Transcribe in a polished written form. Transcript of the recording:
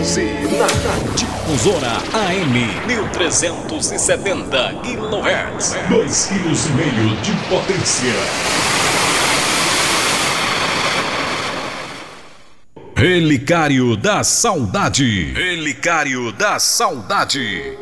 12, na difusora AM 1370 kHz. 2,5 kg de potência. Relicário da Saudade. Relicário da Saudade.